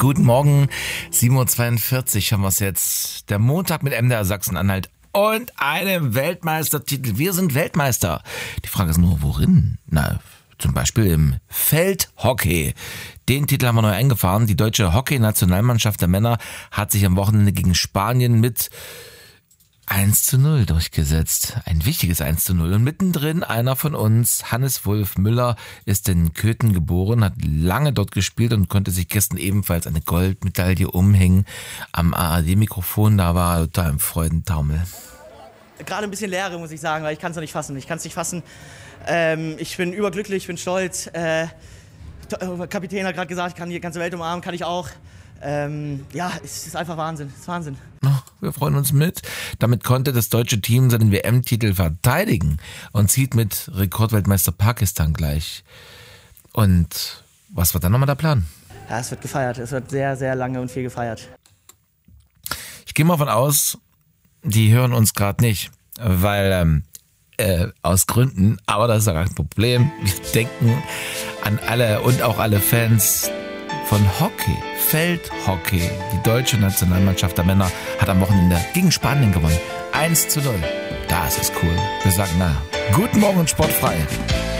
Guten Morgen, 7.42 Uhr haben wir es jetzt. Der Montag mit MDR Sachsen-Anhalt und einem Weltmeistertitel. Wir sind Weltmeister. Die Frage ist nur, worin? Na, zum Beispiel im Feldhockey. Den Titel haben wir neu eingefahren. Die deutsche Hockey-Nationalmannschaft der Männer hat sich am Wochenende gegen Spanien mit 1:0 durchgesetzt. Ein wichtiges 1:0. Und mittendrin einer von uns, Hannes Wolf Müller, ist in Köthen geboren, hat lange dort gespielt und konnte sich gestern ebenfalls eine Goldmedaille umhängen am ARD-Mikrofon. Da war er total im Freudentaumel. Gerade ein bisschen Leere, muss ich sagen, weil ich kann es noch nicht fassen. Ich bin überglücklich, ich bin stolz. Kapitän hat gerade gesagt, ich kann die ganze Welt umarmen, kann ich auch. Es ist einfach Wahnsinn. Es ist Wahnsinn. Wir freuen uns mit. Damit konnte das deutsche Team seinen WM-Titel verteidigen und zieht mit Rekordweltmeister Pakistan gleich. Und was war dann nochmal der Plan? Ja, es wird gefeiert. Es wird sehr, sehr lange und viel gefeiert. Ich gehe mal von aus, die hören uns gerade nicht, weil aus Gründen, aber das ist ja kein Problem. Wir denken an alle und auch alle Fans von Hockey, Feldhockey. Die deutsche Nationalmannschaft der Männer hat am Wochenende gegen Spanien gewonnen. 1:0. Das ist cool. Wir sagen guten Morgen und sportfrei.